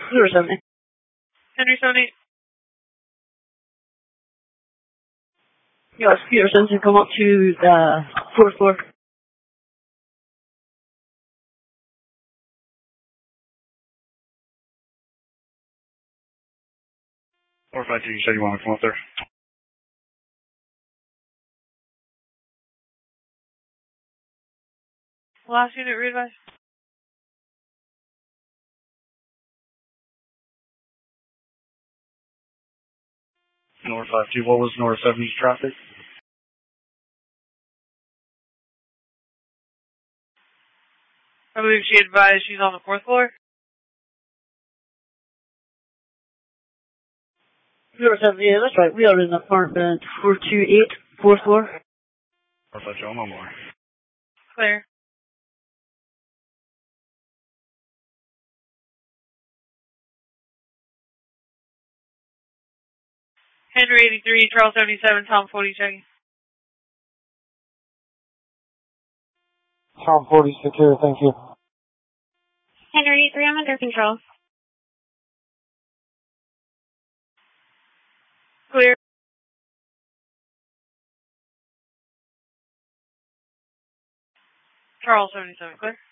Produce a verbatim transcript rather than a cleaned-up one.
Zero seventy. Henry seventy. Yes, Peterson to come up to the fourth floor. four five two, you said you want to come up there? Last unit, readvise. North five two, what was North seventy's traffic? I believe she advised she's on the fourth floor. Zero seventy, yeah, that's right. We are in apartment four two eight, fourth floor. four five two, I'm on more. Clear. Henry eighty-three, Charles seventy-seven, Tom forty checking. Tom forty secure, thank you. Henry eighty-three, I'm under control. Clear. Charles seventy-seven, clear.